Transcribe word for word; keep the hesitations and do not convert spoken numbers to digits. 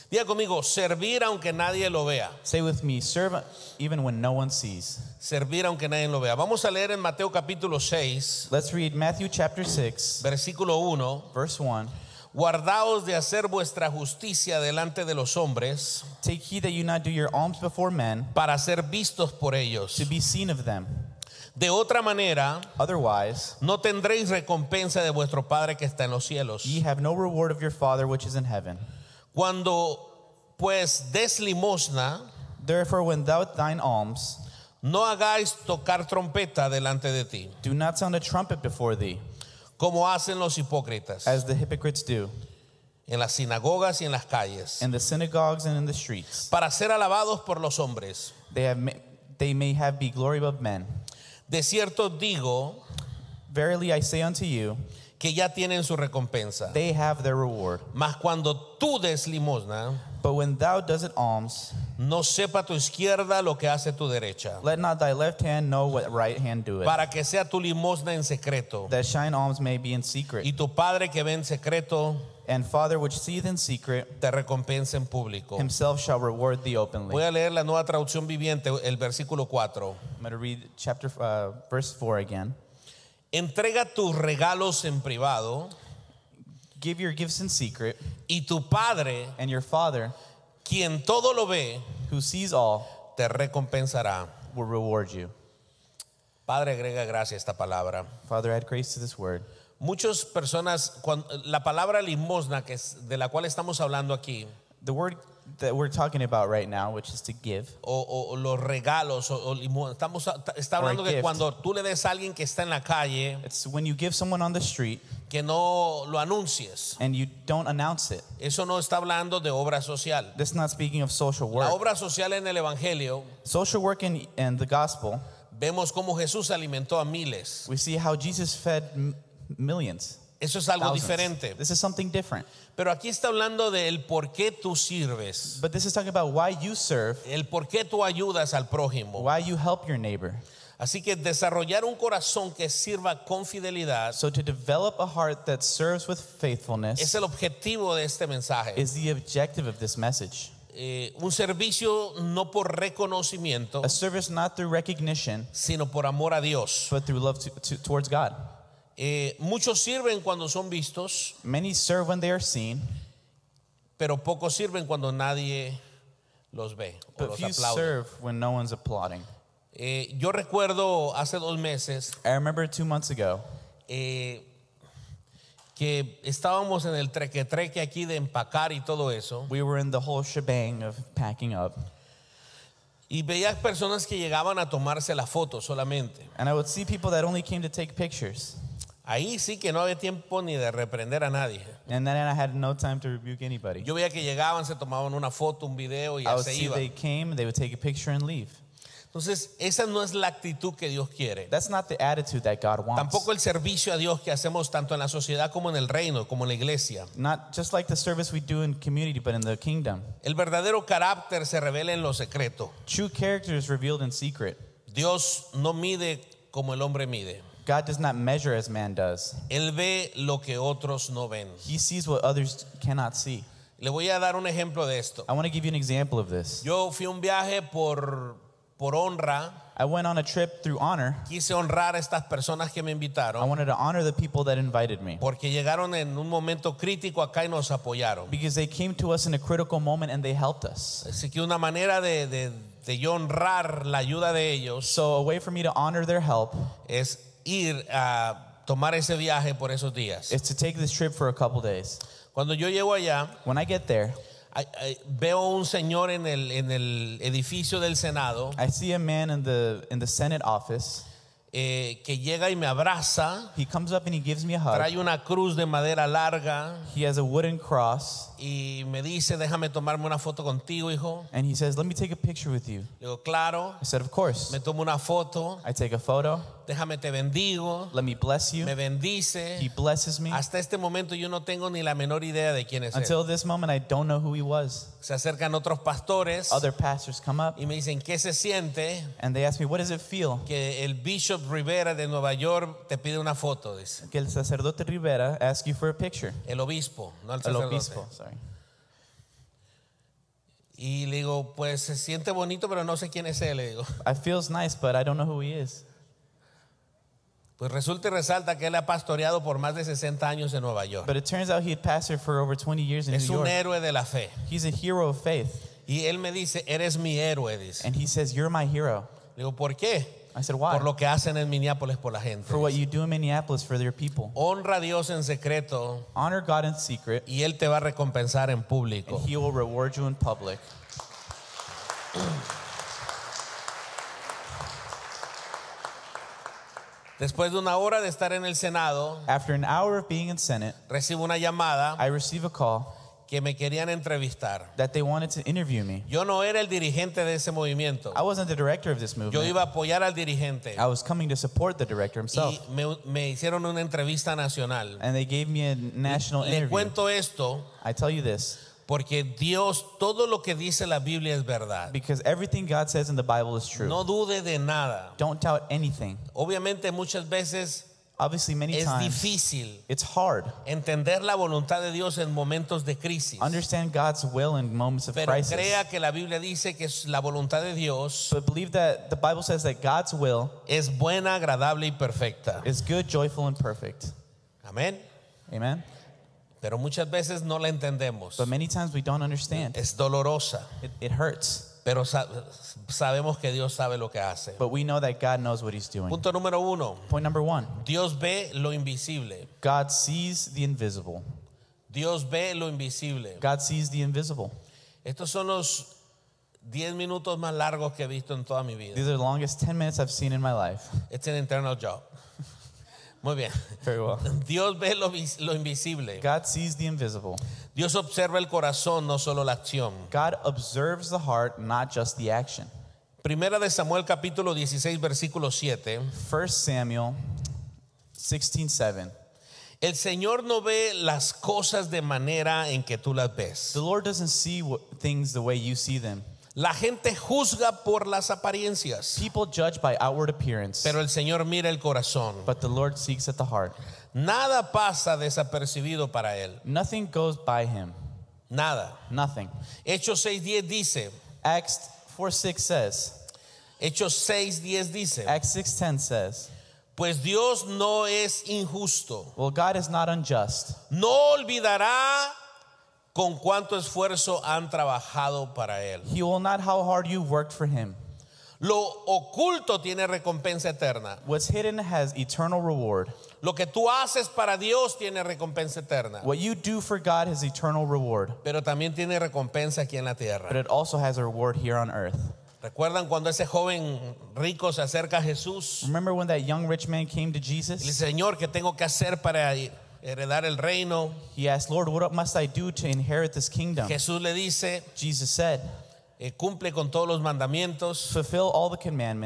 Diga conmigo, servir aunque nadie lo vea. Say with me, serve even when no one sees. Servir aunque nadie lo vea. Vamos a leer en Mateo capítulo seis, Let's read Matthew chapter six, versículo uno. verse one. Guardaos de hacer vuestra justicia delante de los hombres, Take heed that you not do your alms before men, para ser vistos por ellos. to be seen of them. De otra manera, Otherwise, no tendréis recompensa de vuestro Padre que está en los cielos. ye have no reward of your Father which is in heaven. Cuando pues des limosna, Therefore, when thou thine alms, no hagáis tocar trompeta delante de ti, do not sound a trumpet before thee, como hacen los hipócritas, as the hypocrites do, en las sinagogas y en las calles, in the synagogues and in the streets. para ser alabados por los hombres. They have ma- they may have be glory of men. De cierto digo Verily I say unto you, que ya tienen su recompensa. they have their reward. Mas cuando tú des limosna, But when thou doest alms, no sepa tu izquierda lo que hace tu derecha, let not thy left hand know what right hand doeth, para que sea tu limosna en secreto. that shine alms may be in secret. Y tu Padre que ve en secreto And Father which seeth in secret, te recompensa en público. himself shall reward thee openly. Voy a leer la nueva traducción viviente, el versículo cuatro. I'm going to read chapter uh, verse four again. Entrega tus regalos en privado, Give your gifts in secret, y tu Padre, and your Father, quien todo lo ve, who sees all, te recompensará. will reward you. Padre, agrega gracia a esta palabra. Father, add grace to this word. Muchas personas, cuando, la palabra limosna, que es de la cual estamos hablando aquí, The word that we're talking about right now, which is to give, o, o- o los regalos, o, o limosna, estamos, está hablando Or a que gift. cuando tú le des a alguien que está en la calle, it's when you give someone on the street que no lo anuncies. and you don't announce it. Eso no está hablando de obra social. This is not speaking of social La work. obra social en el Evangelio, Social work in, in the gospel, vemos cómo Jesús alimentó a miles. we see how Jesus fed m- millions. Eso es algo thousands. diferente. This is something different. Pero aquí está hablando del por qué tú sirves, But this is talking about why you serve, el por qué tú ayudas al prójimo. why you help your neighbor. Así que desarrollar un corazón que sirva con fidelidad So to develop a heart that serves with faithfulness es el objetivo de este mensaje. is the objective of this message. Eh, un servicio no por reconocimiento, A service not through recognition, sino por amor a Dios. but through love to, to, towards God. Eh, muchos sirven cuando son vistos, Many serve when they are seen, pero pocos sirven cuando nadie los ve o but los few aplaude. serve when no one's applauding. Eh, yo recuerdo hace dos meses I remember two months ago eh, que estábamos en el treque-treque aquí de empacar y todo eso, we were in the whole shebang of packing up, y veía personas que llegaban a tomarse la foto solamente. and I would see people that only came to take pictures, Ahí sí que no había tiempo ni de reprender a nadie. and then I had no time to rebuke anybody. Yo veía que llegaban, se tomaban una foto, un video y I ya would se see iban. they came, they would take a picture and leave. Entonces, esa no es la actitud que Dios quiere. That's not the attitude that God wants. Tampoco el servicio a Dios que hacemos tanto en la sociedad como en el reino, como en la iglesia. Not just like the service we do in community, but in the kingdom. El verdadero carácter se revela en lo secreto. True character is revealed in secret. Dios no mide como el hombre mide. God does not measure as man does. Él ve lo que otros no ven. He sees what others cannot see. Le voy a dar un ejemplo de esto. I want to give you an example of this. Yo fui a un viaje por, por honra. I went on a trip through honor. Quise honrar a estas personas que me I invitaron wanted to honor the people that invited me porque llegaron en un momento crítico acá y nos apoyaron. because they came to us in a critical moment and they helped us. Así que una manera de, de, de yo honrar la ayuda de ellos So a way for me to honor their help es ir a tomar ese viaje por esos días. is to take this trip for a couple days. Cuando yo llego allá, When I get there, ay- ay, veo un señor en el, en el edificio del Senado I see a man in the in the Senate office. eh, que llega y me abraza, He comes up and he gives me a hug. trae una cruz de madera larga He has a wooden cross y me dice, déjame tomarme una foto contigo, hijo. and he says, "Let me take a picture with you." Le digo, claro, I said, "Of course." me tomo una foto, I take a photo. déjame te bendigo, Let me bless you. me He bendice. blesses me. Hasta este momento yo no tengo ni la menor idea de quién es él. Until this moment, I don't know who he was. Se acercan otros pastores Other pastors come up y me dicen, ¿qué se siente and they ask me, "What does it feel que el Bishop Rivera de Nueva York te pide una foto?" Dice, que el sacerdote Rivera asks you for a picture?" el obispo, no el El sacerdote. obispo, sorry. Y le digo, pues se siente bonito, pero no sé quién es él. Le digo, It feels nice, but I don't know who he is. pues resulta y resalta que él ha pastoreado por más de sesenta años en Nueva York. But it turns out he had pastored for over twenty years in Es New un York. héroe de la fe. He's a hero of faith. Y él me dice, eres mi héroe, dice. And he says, you're my hero. Le digo, ¿por qué? I said, why? Por lo que hacen en Minneapolis por la gente. For what you do in Minneapolis for their people. Honra a Dios en secreto Honor God in secret, y Él te va a recompensar en and público. he will reward you in public. Después de una hora de estar en el Senado, After an hour of being in Senate, recibo una llamada I receive a call que me querían entrevistar. that they wanted to interview me. Yo no era el dirigente de ese movimiento. I wasn't the director of this Yo movement. iba a apoyar al dirigente. I was coming to support the director himself. Y me, me hicieron una entrevista nacional. And they gave me a national Le interview. cuento esto I tell you this porque Dios, todo lo que dice la Biblia es verdad. because everything God says in the Bible is true. No dude de nada. Don't doubt anything. Obviamente muchas veces Obviously, many es times difícil it's hard. entender la voluntad de Dios en momentos de crisis. Understand God's will in moments of Pero crisis. crea que la Biblia dice que es la voluntad de Dios But believe that the Bible says that God's will es buena, agradable y perfecta. is good, joyful, and perfect. Amén. Amen? Pero muchas veces no la entendemos. But many times we don't understand. Es dolorosa, It, it hurts. pero sa- sabemos que Dios sabe lo que hace. But we know that God knows what He's doing. Punto número uno. Point number one Dios ve lo invisible. God sees the invisible. Dios ve lo invisible. God sees the invisible. Estos son los diez minutos más largos que he visto en toda mi vida. These are the longest ten minutes I've seen in my life. It's an internal job. Muy bien. Very well. Dios ve lo, vis- lo invisible. God sees the invisible. Dios observa el corazón, no solo la acción. God observes the heart, not just the action. Primera de Samuel capítulo dieciséis versículo siete. First Samuel sixteen seven. El Señor no ve las cosas de manera en que tú las ves. The Lord doesn't see what, things the way you see them. La gente juzga por las apariencias, People judge by outward appearance, pero el Señor mira el corazón. but the Lord seeks at the heart. Nada pasa desapercibido para Él. Nothing goes by Him. Nada. Nothing. Hechos seis diez dice, Acts four six says, Hechos seis diez dice, Acts six ten says, pues Dios no es injusto. well, God is not unjust. No olvidará con cuánto esfuerzo han trabajado para Él. He will not how hard you worked for Him. Lo oculto tiene recompensa eterna. What's hidden has eternal reward. Lo que tú haces para Dios tiene recompensa eterna. What you do for God has eternal reward, Pero también tiene recompensa aquí en la but tierra. it also has a reward here on earth. ¿Recuerdan cuando ese joven rico se acerca a Jesús? Remember when that young rich man came to Y le Jesus? dice, Señor, ¿qué tengo que hacer para heredar el reino? He asked, Lord, what must I do to inherit this kingdom? Jesús le dice, Jesus said, eh, cumple con todos los mandamientos. fulfill all the commandments